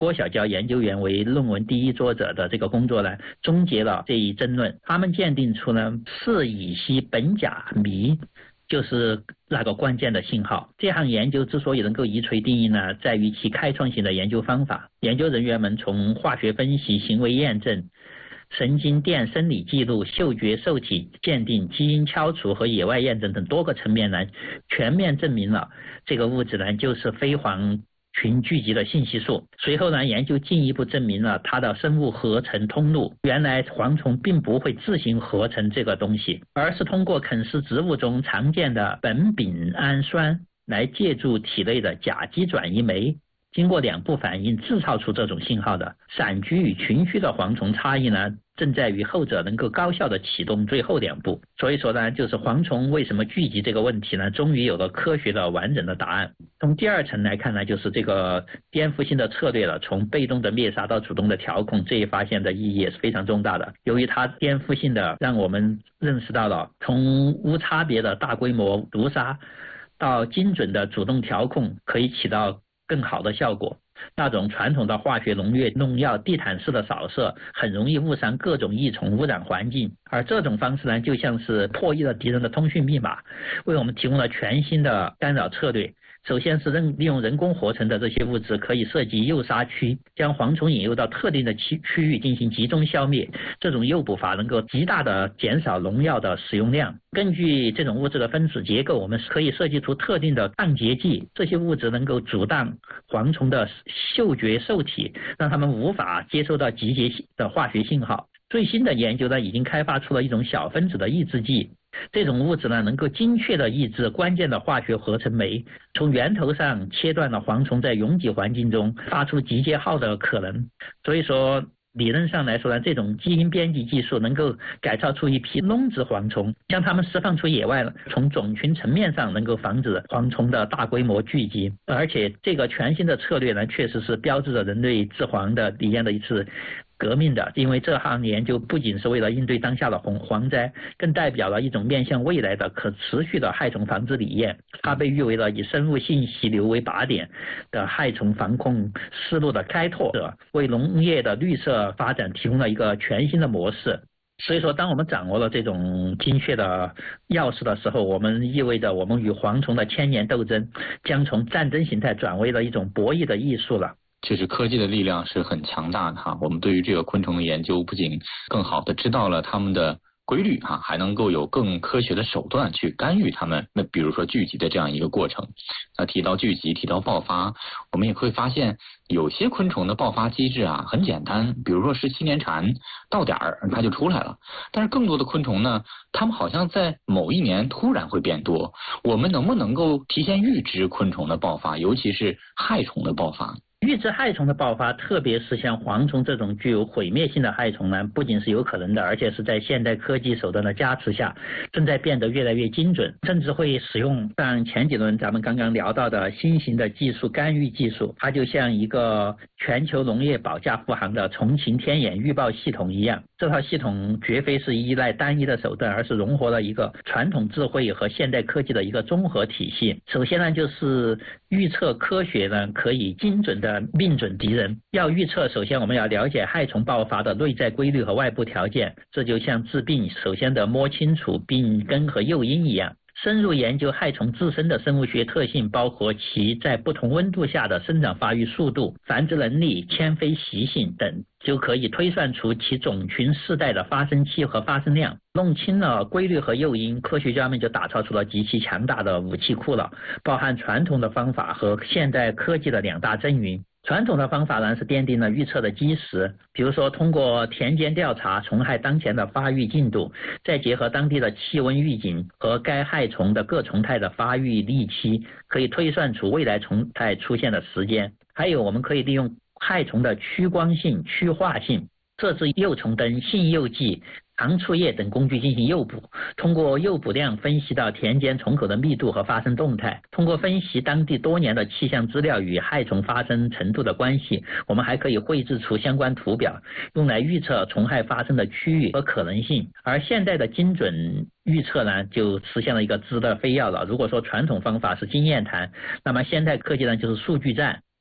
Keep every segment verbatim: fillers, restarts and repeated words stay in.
郭晓娇研究员为论文第一作者的这个工作呢，终结了这一争论。他们鉴定出呢四乙烯苯甲醚就是那个关键的信号。这项研究之所以能够一锤定音呢，在于其开创性的研究方法。研究人员们从化学分析、行为验证、神经电生理记录、嗅觉受体鉴定、基因敲除和野外验证等多个层面呢，全面证明了这个物质呢就是非黄群聚集的信息素。随后呢，研究进一步证明了它的生物合成通路。原来蝗虫并不会自行合成这个东西，而是通过啃食植物中常见的苯丙氨酸来借助体内的甲基转移酶，经过两步反应制造出这种信号的。散居与群居的蝗虫差异呢，正在于后者能够高效的启动最后两步。所以说呢，就是蝗虫为什么聚集这个问题呢，终于有了科学的完整的答案。从第二层来看呢，就是这个颠覆性的策略了，从被动的灭杀到主动的调控，这一发现的意义也是非常重大的。由于它颠覆性的让我们认识到了从无差别的大规模毒杀到精准的主动调控可以起到更好的效果。那种传统的化学农业农药地毯式的扫射很容易误伤各种益虫，污染环境，而这种方式呢，就像是破译了敌人的通讯密码，为我们提供了全新的干扰策略。首先是利用人工合成的这些物质可以设计诱杀区，将蝗虫引诱到特定的区区域进行集中消灭。这种诱捕法能够极大的减少农药的使用量。根据这种物质的分子结构，我们可以设计出特定的抗结剂，这些物质能够阻挡蝗虫的嗅觉受体，让它们无法接收到集结的化学信号。最新的研究呢，已经开发出了一种小分子的抑制剂，这种物质呢，能够精确地抑制关键的化学合成酶，从源头上切断了蝗虫在拥挤环境中发出集结号的可能。所以说理论上来说呢，这种基因编辑技术能够改造出一批笼子蝗虫，将它们释放出野外了，从种群层面上能够防止蝗虫的大规模聚集。而且这个全新的策略呢，确实是标志着人类治蝗的理念的一次革命的。因为这项研究不仅是为了应对当下的蝗蝗灾，更代表了一种面向未来的可持续的害虫防治理念。它被誉为了以生物信息流为靶点的害虫防控思路的开拓者，为农业的绿色发展提供了一个全新的模式。所以说当我们掌握了这种精确的钥匙的时候，我们意味着我们与蝗虫的千年斗争将从战争形态转为了一种博弈的艺术了。 确实科技的力量是很强大的哈，我们对于这个昆虫的研究不仅更好的知道了它们的规律哈，还能够有更科学的手段去干预它们，那比如说聚集的这样一个过程。那提到聚集，提到爆发，我们也会发现有些昆虫的爆发机制啊很简单，比如说十七年蝉到点儿它就出来了，但是更多的昆虫呢，它们好像在某一年突然会变多。我们能不能够提前预知昆虫的爆发，尤其是害虫的爆发？ 预知害虫的爆发，特别是像蝗虫这种具有毁灭性的害虫呢，不仅是有可能的，而且是在现代科技手段的加持下，正在变得越来越精准，甚至会使用像前几轮咱们刚刚聊到的新型的技术干预技术。它就像一个全球农业保驾护航的重晴天眼预报系统一样。这套系统绝非是依赖单一的手段，而是融合了一个传统智慧和现代科技的一个综合体系。首先呢，就是预测科学呢可以精准的命准敌人。要预测，首先我们要了解害虫爆发的内在规律和外部条件，这就像治病首先得摸清楚病根和诱因一样。深入研究害虫自身的生物学特性，包括其在不同温度下的生长发育速度、繁殖能力、迁飞习性等，就可以推算出其种群世代的发生期和发生量。弄清了规律和诱因，科学家们就打造出了极其强大的武器库了，包含传统的方法和现代科技的两大阵营。传统的方法呢是奠定了预测的基石，比如说通过田间调查虫害当前的发育进度，再结合当地的气温预警和该害虫的各虫态的发育日期，可以推算出未来虫态出现的时间。还有我们可以利用害虫的趋光性、趋化性，设置诱虫灯、性诱剂、长触叶等工具进行诱捕，通过诱捕量分析到田间虫口的密度和发生动态。通过分析当地多年的气象资料与害虫发生程度的关系，我们还可以绘制出相关图表，用来预测虫害发生的区域和可能性。而现代的精准预测呢，就实现了一个质的飞跃了。如果说传统方法是经验谈，那么现代科技呢就是数据战。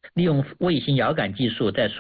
利用卫星遥感技术在